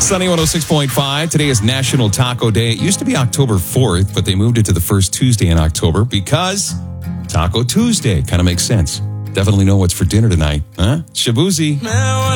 Sunny 106.5. Today is National Taco Day. It used to be October 4th, but they moved it to the first Tuesday in October because Taco Tuesday kind of makes sense. Definitely know what's for dinner tonight, huh? Shabuzi.